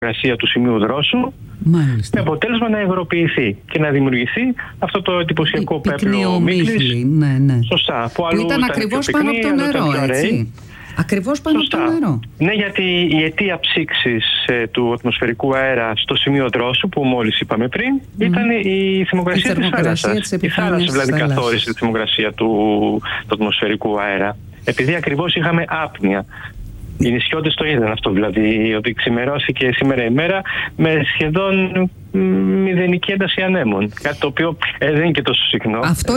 θερμοκρασία του σημείου δρόσου. Μάλιστα. Με αποτέλεσμα να υγροποιηθεί και να δημιουργηθεί αυτό το εντυπωσιακό πέπλο μίχλης. Ναι. Σωστά. Που ήταν ακριβώς πάνω από το νερό, έτσι. Ακριβώς πάνω από το νερό. Ναι, γιατί η αιτία ψήξης του ατμοσφαιρικού αέρα στο σημείο δρόσου, που μόλις είπαμε πριν, ήταν η θερμοκρασία της θάλασσας. Η θάλασσα δηλαδή καθόρισε τη θερμοκρασία του ατμοσφαιρικού αέρα. Επειδή ακριβώς είχαμε άπνοια. Οι νησιώτες το είδαν αυτό, δηλαδή ότι ξημερώθηκε σήμερα η μέρα με σχεδόν μηδενική ένταση ανέμων. Κάτι το οποίο δεν είναι και τόσο συχνό. Αυτό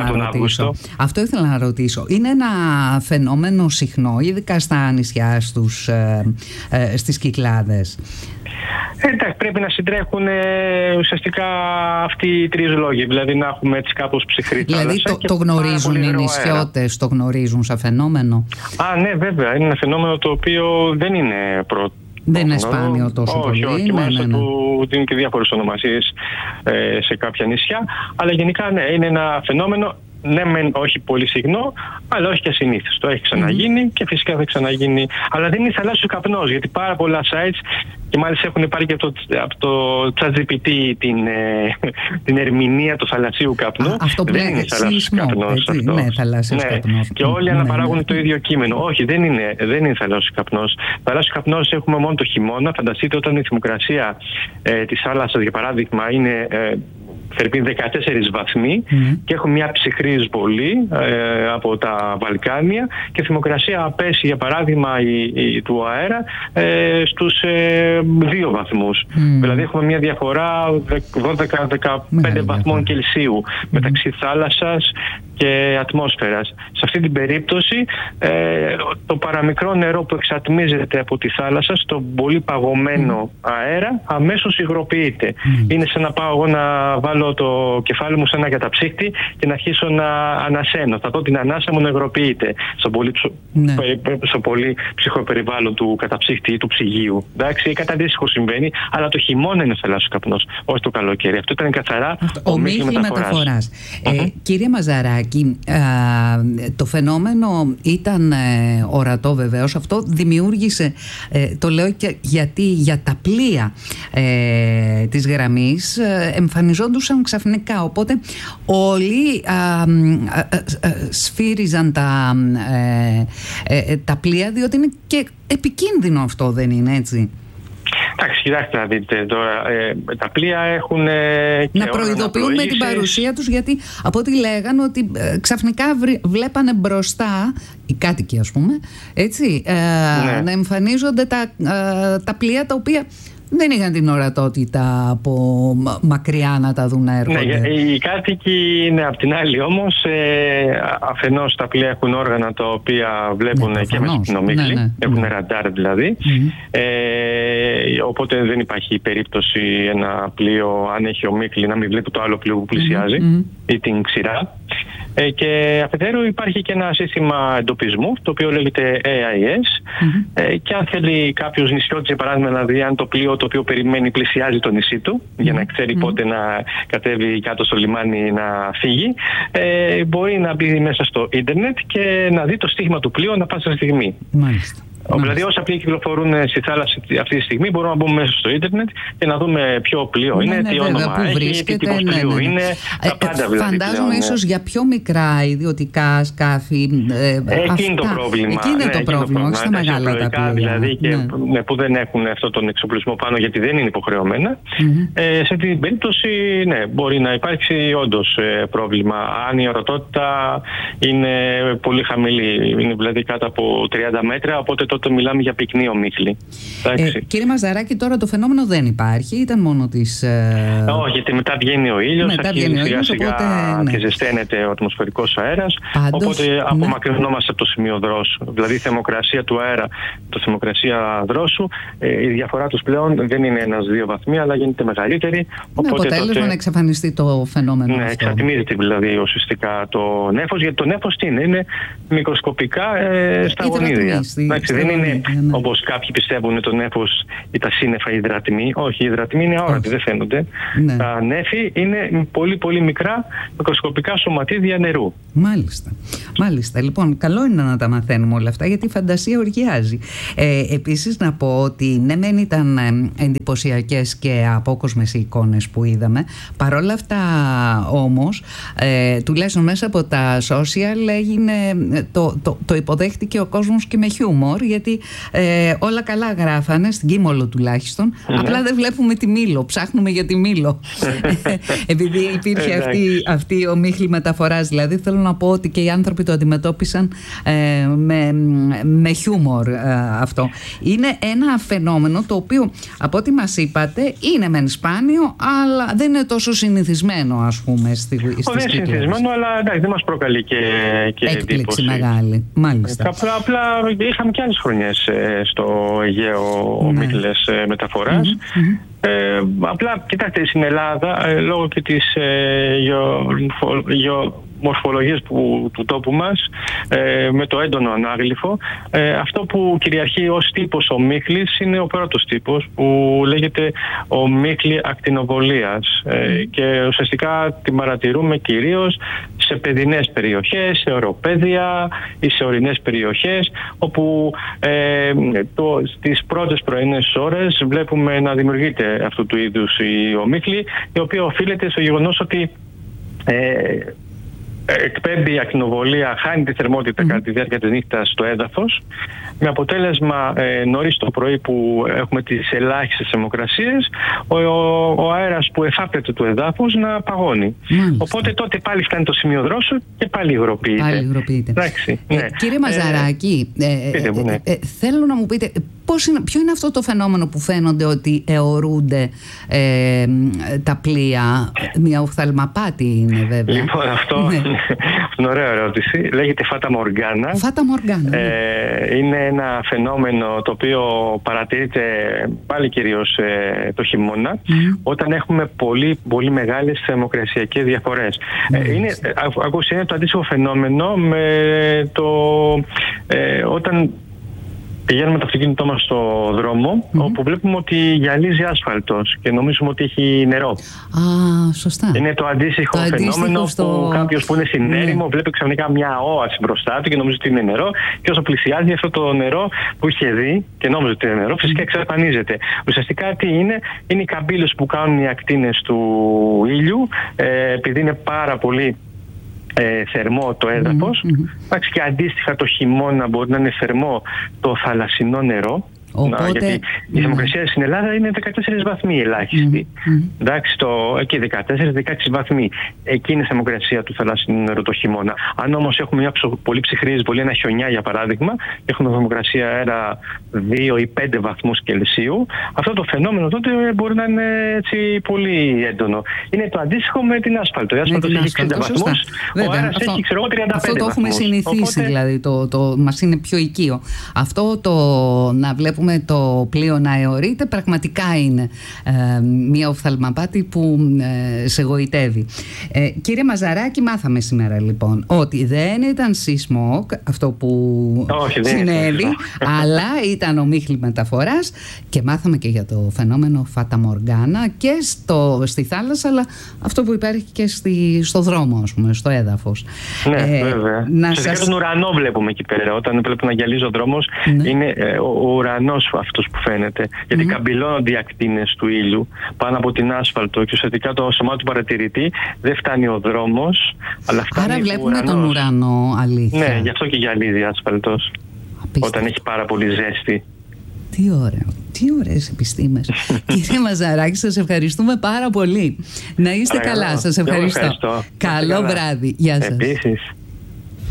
ήθελα να ρωτήσω. Είναι ένα φαινόμενο συχνό, ειδικά στα νησιά, στις Κυκλάδες? Εντάξει, πρέπει να συντρέχουν ουσιαστικά αυτοί οι τρεις λόγοι. Δηλαδή να έχουμε έτσι κάπως ψυχρή θάλασσα. Δηλαδή το γνωρίζουν οι νησιώτες, το γνωρίζουν σαν φαινόμενο? Ναι, βέβαια. Είναι ένα φαινόμενο το οποίο δεν είναι πρώτο. Δεν είναι σπάνιο τόσο πολύ. Όχι, μάλιστα του δίνουν και διάφορες ονομασίες σε κάποια νησιά. Αλλά γενικά ναι, είναι ένα φαινόμενο. Ναι, όχι πολύ συχνό, αλλά όχι και ασυνήθιστο. Έχει ξαναγίνει και φυσικά θα ξαναγίνει. Αλλά δεν είναι θαλάσσιος καπνός, γιατί πάρα πολλά sites, και μάλιστα έχουν πάρει και από το ChatGPT την ερμηνεία του θαλασσίου καπνού. Αυτό δεν είναι θαλάσσιος καπνός. Ναι, θαλάσσιος καπνός. Και όλοι αναπαράγουν το ίδιο κείμενο. Όχι, δεν είναι θαλάσσιος καπνός. Θαλάσσιος καπνός έχουμε μόνο το χειμώνα. Φανταστείτε όταν η θερμοκρασία της θάλασσας, για παράδειγμα, είναι φερπίν 14 βαθμοί και έχουμε μια ψυχρή εισβολή από τα Βαλκάνια και η θερμοκρασία απέσει, για παράδειγμα, του αέρα στους 2 βαθμούς. Δηλαδή έχουμε μια διαφορά 12-15 βαθμών Κελσίου μεταξύ θάλασσας και ατμόσφαιρας. Σε αυτή την περίπτωση το παραμικρό νερό που εξατμίζεται από τη θάλασσα στον πολύ παγωμένο αέρα αμέσως υγροποιείται. Είναι σαν να πάω εγώ να βάλω το κεφάλι μου σε ένα καταψύκτη και να αρχίσω να ανασένω. Θα δω την ανάσα μου να υγροποιείται στο πολύ ψυχρό περιβάλλον του καταψύκτη ή του ψυγείου. Εντάξει, κάτι αντίστοιχο συμβαίνει, αλλά το χειμώνα είναι θαλάσσιος καπνός, όχι το καλοκαίρι. Αυτό ήταν καθαρά ομίχλη μεταφοράς. Κύριε Μαζαράκη, το φαινόμενο ήταν ορατό βεβαίως. Αυτό δημιούργησε, το λέω και γιατί για τα πλοία της γραμμής εμφανιζόντουσαν ξαφνικά, οπότε όλοι σφύριζαν τα πλοία, διότι είναι και επικίνδυνο αυτό, δεν είναι έτσι? Εντάξει, κοιτάξτε να δείτε τώρα, τα πλοία έχουν να προειδοποιούν με την παρουσία τους, γιατί από ό,τι λέγανε ότι ξαφνικά βλέπανε μπροστά οι κάτοικοι, ας πούμε, έτσι, να εμφανίζονται τα πλοία τα οποία δεν είχαν την ορατότητα από μακριά να τα δουν να έρχονται. Ναι, οι κάτοικοι είναι απ' την άλλη όμως, αφενός τα πλοία έχουν όργανα τα οποία βλέπουν και μέσα στην ομίχλη, έχουν ραντάρ δηλαδή, οπότε δεν υπάρχει περίπτωση ένα πλοίο, αν έχει ομίχλη, να μην βλέπει το άλλο πλοίο που πλησιάζει ή την ξηρά. Και αφετέρου υπάρχει και ένα σύστημα εντοπισμού, το οποίο λέγεται AIS, και αν θέλει κάποιος νησιώτης, για παράδειγμα, να δει αν το πλοίο το οποίο περιμένει πλησιάζει το νησί του, για να ξέρει πότε να κατέβει κάτω στο λιμάνι να φύγει, μπορεί να μπει μέσα στο ίντερνετ και να δει το στίγμα του πλοίου ανά πάσα στιγμή. Μάλιστα. Δηλαδή, όσα πλοία κυκλοφορούν στη θάλασσα αυτή τη στιγμή, μπορούμε να μπούμε μέσα στο ίντερνετ και να δούμε ποιο πλοίο είναι, τι όνομα έχει, τι τύπος πλοίου είναι. Τα πάντα δηλαδή. Φαντάζομαι ίσως για πιο μικρά ιδιωτικά σκάφη. Εκεί είναι το πρόβλημα. Εκεί είναι το πρόβλημα, όχι στα μεγάλα τα πλοία. Δηλαδή, που δεν έχουν αυτόν τον εξοπλισμό πάνω, γιατί δεν είναι υποχρεωμένα. Σε αυτή την περίπτωση, ναι, μπορεί να υπάρξει όντως πρόβλημα. Αν η ορατότητα είναι πολύ χαμηλή, είναι δηλαδή κάτω από 30 μέτρα, οπότε τότε μιλάμε για πυκνή ομίχλη. Κύριε Μαζαράκη, τώρα το φαινόμενο δεν υπάρχει, ήταν μόνο της... Όχι, γιατί μετά βγαίνει ο ήλιος, αρχίζει σιγά σιγά και ζεσταίνεται ο ατμοσφαιρικός αέρας, οπότε απομακρυνόμαστε από το σημείο δρόσου. Δηλαδή η θερμοκρασία του αέρα, το θερμοκρασία δρόσου, η διαφορά τους πλέον δεν είναι 1-2 βαθμοί, αλλά γίνεται μεγαλύτερη. Με αποτέλεσμα να εξαφανιστεί το φαινόμενο αυτό. Εξατμίζεται δηλαδή ουσιαστικά το νέφος, γιατί το νέφος τι είναι μικροσκοπικά στα γονίδια. δεν είναι όπως κάποιοι πιστεύουν το νέφος ή τα σύννεφα υδρατμοί. Όχι, οι υδρατμοί είναι αόρατοι, δεν φαίνονται. Ναι. Τα νέφη είναι πολύ πολύ μικρά μικροσκοπικά σωματίδια νερού. Μάλιστα. Λοιπόν, καλό είναι να τα μαθαίνουμε όλα αυτά, γιατί η φαντασία οργιάζει. Επίσης να πω ότι ναι, μεν ήταν εντυπωσιακές και απόκοσμες οι εικόνες που είδαμε. Παρόλα αυτά όμως, τουλάχιστον μέσα από τα social έγινε, το υποδέχτηκε ο κόσμος και με χιούμορ, γιατί όλα καλά γράφανε, στην Κίμολο τουλάχιστον, απλά δεν βλέπουμε τη Μήλο, ψάχνουμε για τη Μήλο. Επειδή υπήρχε αυτή η ομίχλη μεταφοράς, δηλαδή θέλω να πω ότι και οι άνθρωποι το αντιμετώπισαν με χιούμορ αυτό. Είναι ένα φαινόμενο το οποίο, από ό,τι μας είπατε, είναι μεν σπάνιο, αλλά δεν είναι τόσο συνηθισμένο, ας πούμε, στις κύκλες. Δεν είναι συνηθισμένο, αλλά εντάξει, δεν μας προκαλεί και έκπληξη μεγάλη. Μάλιστα. Απλά είχαμε και άλλες χρονιές στο Αιγαίο ομίχλες μεταφοράς. Απλά, κοιτάξτε, στην Ελλάδα, λόγω και της μορφολογίες του τόπου μας, με το έντονο ανάγλυφο, αυτό που κυριαρχεί ως τύπος ομίχλης είναι ο πρώτος τύπος, που λέγεται ομίχλη ακτινοβολίας, και ουσιαστικά την παρατηρούμε κυρίως σε παιδινές περιοχές, σε οροπέδια ή σε ορεινές περιοχές, όπου στις πρώτες πρωινές ώρες βλέπουμε να δημιουργείται αυτού του είδους η ομίχλη, η οποία οφείλεται στο γεγονός ότι εκπέμπει η ακτινοβολία, χάνει τη θερμότητα κατά τη διάρκεια της νύχτας στο έδαφος, με αποτέλεσμα νωρίς το πρωί που έχουμε τις ελάχιστες θερμοκρασίες, ο αέρας που εφάπτεται του εδάφους να παγώνει. Οπότε τότε πάλι φτάνει το σημείο δρόσου και πάλι υγροποιείται. Κύριε Μαζαράκη, θέλω να μου πείτε ποιο είναι αυτό το φαινόμενο που φαίνονται ότι αιωρούνται τα πλοία? Μια οφθαλμαπάτη είναι, βέβαια. Λοιπόν, αυτό είναι ωραία ερώτηση. Λέγεται Fata Morgana. Είναι ένα φαινόμενο το οποίο παρατηρείται πάλι κυρίως το χειμώνα, όταν έχουμε πολύ, πολύ μεγάλες θερμοκρασιακές διαφορές. Είναι το αντίστοιχο φαινόμενο με όταν πηγαίνουμε το αυτοκίνητό μας στο δρόμο, όπου βλέπουμε ότι γυαλίζει άσφαλτος και νομίζουμε ότι έχει νερό. Σωστά. Είναι το αντίστοιχο φαινόμενο που κάποιος που είναι στην έρημο βλέπει ξαφνικά μια όαση μπροστά του και νομίζει ότι είναι νερό, και όσο πλησιάζει αυτό το νερό που είχε δει και νόμιζε ότι είναι νερό, φυσικά εξαφανίζεται. Ουσιαστικά τι είναι οι καμπύλες που κάνουν οι ακτίνες του ήλιου, επειδή είναι πάρα πολύ θερμό το έδαφος. Και αντίστοιχα το χειμώνα μπορεί να είναι θερμό το θαλασσινό νερό. Γιατί η θερμοκρασία στην Ελλάδα είναι 14 βαθμοί ελάχιστη. Εντάξει, εκεί 14-16 βαθμοί. Εκεί είναι η θερμοκρασία του θαλασσινού νερού το χειμώνα. Αν όμως έχουμε μια πολύ ψυχρή εισβολή, ένα χιονιά για παράδειγμα, έχουμε θερμοκρασία αέρα 2 ή 5 βαθμούς Κελσίου, αυτό το φαινόμενο τότε μπορεί να είναι έτσι πολύ έντονο. Είναι το αντίστοιχο με την άσφαλτο. Η άσφαλτο έχει 60 βαθμούς, ο αέρας έχει 35 αυτό το έχουμε συνηθίσει, δηλαδή μας είναι πιο οικείο. Αυτό να βλέπουμε το πλοίο να αιωρείται πραγματικά είναι μια οφθαλμαπάτη που σε γοητεύει. Κύριε μάθαμε σήμερα λοιπόν ότι δεν ήταν sea-smoke αυτό που συνέβη, αλλά ήταν ομίχλη μεταφοράς, και μάθαμε και για το φαινόμενο Fata Morgana και στη θάλασσα, αλλά αυτό που υπάρχει και στο δρόμο, ας πούμε, στο έδαφος. Ναι, βέβαια. Στον ουρανό βλέπουμε εκεί πέρα, όταν βλέπουμε να γυαλίζει ο δρόμος, είναι ο ουρανός αυτός που φαίνεται, γιατί καμπυλώνονται οι ακτίνες του ήλιου πάνω από την άσφαλτο και ουσιαστικά το σωμά του παρατηρητή δεν φτάνει ο δρόμος, αλλά φτάνει. Άρα βλέπουμε τον ουρανό, αλήθεια. Ναι, γι' αυτό και γυαλίζει άσφαλτος όταν έχει πάρα πολύ ζέστη. Τι ωραίο, τι ωραίες επιστήμες. Κύριε Μαζαράκη, σας ευχαριστούμε πάρα πολύ. Να είστε καλά, σας ευχαριστώ. Καλό βράδυ. Γεια σας. Επίσης.